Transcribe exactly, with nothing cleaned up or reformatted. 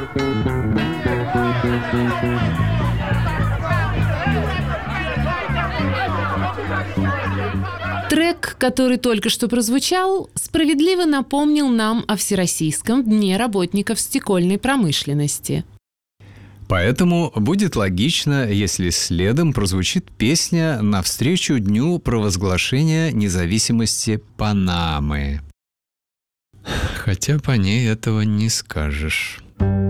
Трек, который только что прозвучал, справедливо напомнил нам о Всероссийском дне работников стекольной промышленности. Поэтому будет логично, если следом прозвучит песня навстречу Дню провозглашения независимости Панамы. Хотя по ней этого не скажешь.